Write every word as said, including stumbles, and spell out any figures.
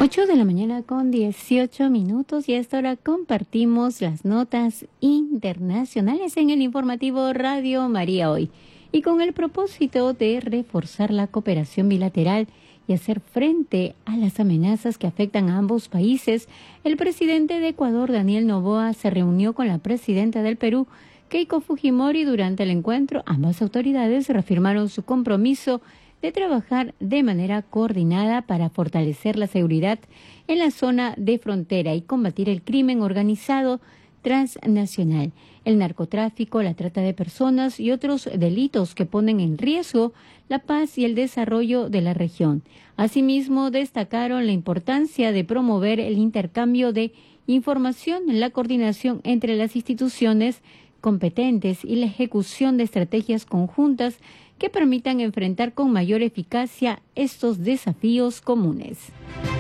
ocho de la mañana con dieciocho minutos y a esta hora compartimos las notas internacionales en el informativo Radio María Hoy. Y con el propósito de reforzar la cooperación bilateral y hacer frente a las amenazas que afectan a ambos países, el presidente de Ecuador, Daniel Noboa, se reunió con la presidenta del Perú, Keiko Fujimori. Durante el encuentro, ambas autoridades reafirmaron su compromiso de trabajar de manera coordinada para fortalecer la seguridad en la zona de frontera y combatir el crimen organizado transnacional, el narcotráfico, la trata de personas y otros delitos que ponen en riesgo la paz y el desarrollo de la región. Asimismo, destacaron la importancia de promover el intercambio de información, la coordinación entre las instituciones competentes y la ejecución de estrategias conjuntas que permitan enfrentar con mayor eficacia estos desafíos comunes.